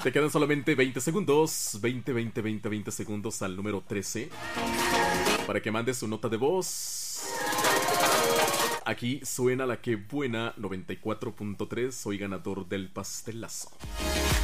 Te quedan solamente 20 segundos. 20 segundos al número 13. Para que mandes su nota de voz. Aquí suena la que buena 94.3. Soy ganador del pastelazo.